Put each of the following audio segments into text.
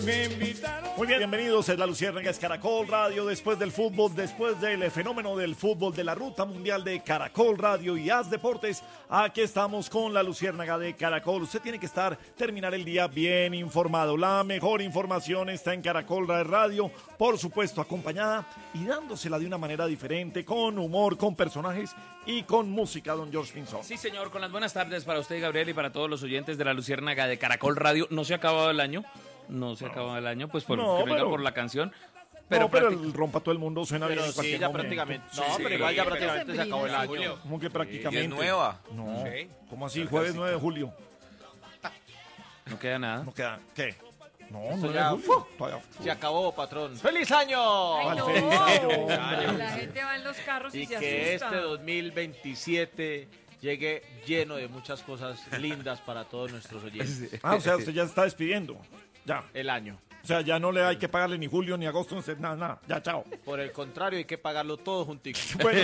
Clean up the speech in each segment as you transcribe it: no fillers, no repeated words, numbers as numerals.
Muy bien, bienvenidos, es La Luciérnaga, es Caracol Radio, después del fútbol, después del fenómeno del fútbol de la ruta mundial de Caracol Radio y Haz Deportes, aquí estamos con La Luciérnaga de Caracol. Usted tiene que terminar el día bien informado, la mejor información está en Caracol Radio, por supuesto acompañada y dándosela de una manera diferente, con humor, con personajes y con música, don George Pinzón. Sí, señor, con las buenas tardes para usted, Gabriel, y para todos los oyentes de La Luciérnaga de Caracol Radio. No se ha acabado el año. No se acaba el año, pues venga por la canción. Pero el rompa todo el mundo suena bien en cualquier momento. Prácticamente. No, sí, pero igual ya prácticamente se acabó el año. ¿Cómo que prácticamente? ¿Y es nueva? No, ¿cómo así? Jueves 9 de julio. No queda nada. ¿No queda qué? No, Eso 9 ya, de julio. Se acabó, patrón. ¡Feliz año! Ay, no. Feliz año. La gente va en los carros y se que asusta. este 2027 llegue lleno de muchas cosas lindas para todos nuestros oyentes. O sea, usted ya está despidiendo. Ya. El año. O sea, ya no le hay que pagarle ni julio ni agosto, nada. Ya, chao. Por el contrario, hay que pagarlo todo juntico.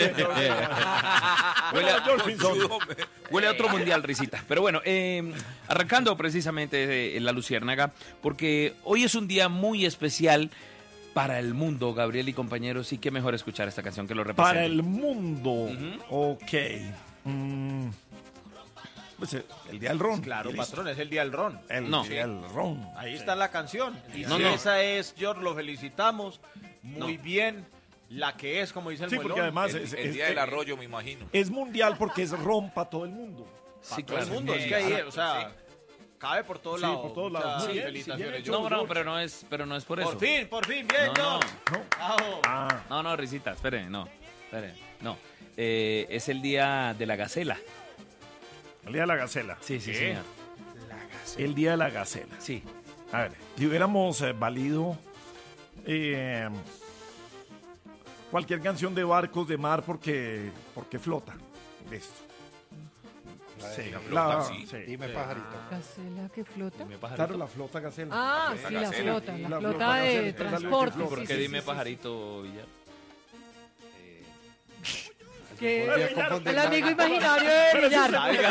Huele a otro mundial, risita. Pero bueno, arrancando precisamente La Luciérnaga, porque hoy es un día muy especial para el mundo, Gabriel y compañeros, y qué mejor escuchar esta canción que lo representa. Para el mundo. Ok. Pues el día del ron. Claro, Listo. patrón, es el día del ron. El No. día del ron. Ahí está la canción. Y No, si no. esa es, George, lo felicitamos. Muy bien. La que es, como dice el Sí, muelón. porque además El día del arroyo, me imagino. es mundial porque es ron para todo el mundo. Sí, todo el claro. mundo. Es que ahí, o sea, cabe por todos Sí, lados. por todos lados. Muchas Muy bien, felicitaciones. sí, bien No, pero no es por eso. Por fin, bien, No, no. No. Risita, espere. No. Es el día de la gacela. El día de la gacela. Sí, señor. El día de la gacela. Sí. A ver, si hubiéramos valido cualquier canción de barcos de mar porque flota. Listo. Sí, sí. Dime, pajarito. ¿Gacela que flota? Claro, la flota gacela. Ah, sí, la gacela. flota. La La flota flota de gacela. transporte. ¿Por ¿Por sí, qué sí, dime sí, pajarito, Villar? Que Ay, el amigo imaginario de Villar.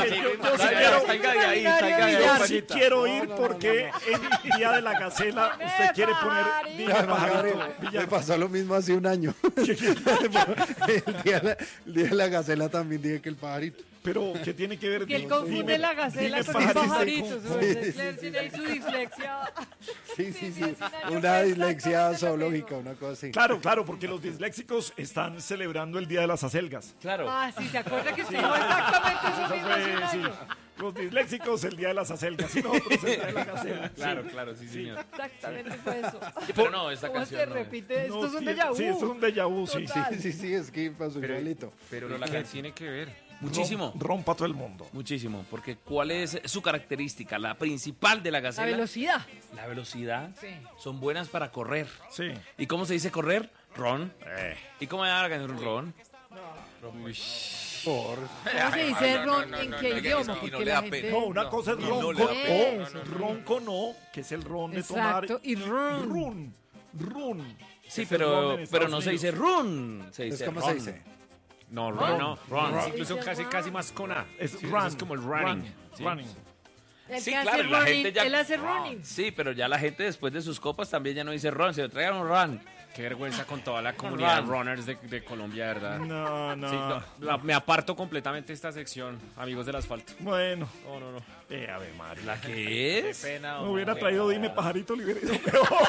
Yo sí quiero ir porque el día de la gacela usted quiere poner dime pajarito. Me pasó lo mismo hace un año. el día de la gacela también dije que el pajarito. Pero ¿qué tiene que ver? Que él confunde la gacela dime con el pajarito. pajarito. Tiene ahí su dislexia. Sí. Una dislexia zoológica, una cosa así. Claro, porque los disléxicos están celebrando el día de las acelgas. Claro. Ah, sí, ¿se acuerda que estuvo exactamente eso mismo hace un Sí. año? Los disléxicos el día de las acelgas y nosotros el día de la gacela. Claro, sí, señor. Exactamente fue eso. Pero no, esta ¿Cómo canción se no. repite? Esto No, es un sí, déjà vu. Sí, esto es un déjà vu, sí. Total. Sí, es que pasó igualito. Pero la canción tiene que ver. Muchísimo. Rompa todo el mundo. Muchísimo, porque ¿cuál es su característica? La principal de la La gacela. velocidad. La velocidad. Sí. Son buenas para correr. Sí. ¿Y cómo se dice correr? Ron. ¿Y cómo llama la canción ron? ¿Cómo se dice ron en qué idioma? y no Porque le la da gente... pena. No, una cosa es No, ronco no le da pena. ronco no, que es el ron de tomar. Exacto, y ron. Run. Sí, Es el ron en pero Estados no se Unidos. dice run. Se dice ¿Cómo ron. se dice? No, Ron. no. Incluso casi más con A. Es Sí, run. es como el running. Sí. Running. El Sí, que claro, hace y la running, gente ya- él hace running. Sí, pero ya la gente después de sus copas también ya no dice ron, se traigan un run. Qué vergüenza con toda la comunidad de Run. runners de Colombia, ¿verdad? No. Sí, me aparto completamente de esta sección, amigos del asfalto. Bueno. No. A ver, Mario. ¿La qué Qué es? pena. Me hombre. hubiera traído dime pajarito, le hubiera ido peor.